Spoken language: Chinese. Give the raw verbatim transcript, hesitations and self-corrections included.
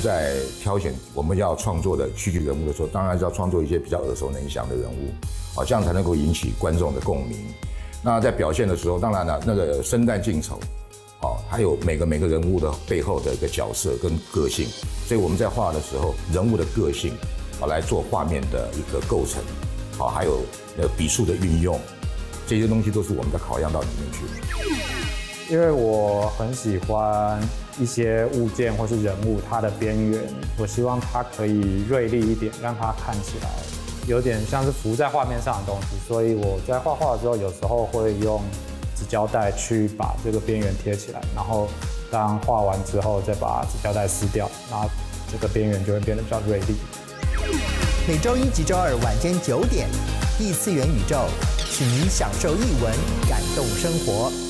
在挑选我们要创作的戏剧人物的时候，当然是要创作一些比较耳熟能详的人物，好，这样才能够引起观众的共鸣。那在表现的时候，当然了，那个生旦净丑，好，还有每个每个人物的背后的一个角色跟个性，所以我们在画的时候，人物的个性，好来做画面的一个构成，好，还有呃笔触的运用，这些东西都是我们在考量到里面去。 因为我很喜欢一些物件或是人物，它的边缘，我希望它可以锐利一点，让它看起来有点像是浮在画面上的东西。所以我在画画的时候，有时候会用纸胶带去把这个边缘贴起来，然后当画完之后再把纸胶带撕掉，那这个边缘就会变得比较锐利。 每周一及周二晚间九点，异次元宇宙，请您享受艺文，感动生活。